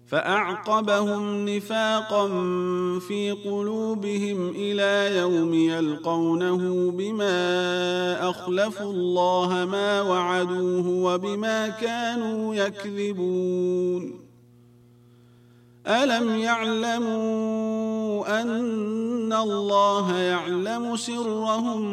فأعقبهم نفاقا في قلوبهم إلى يوم يلقونه بما أخلفوا الله ما وعدوه وبما كانوا يكذبون. ألم يعلموا أن الله يعلم سرهم